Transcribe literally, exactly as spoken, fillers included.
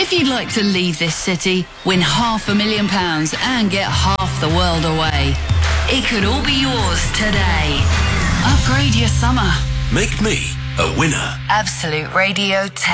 If you'd like to leave this city, win half a million pounds and get half the world away, it could all be yours today. Upgrade your summer. Make me a winner. Absolute Radio ten.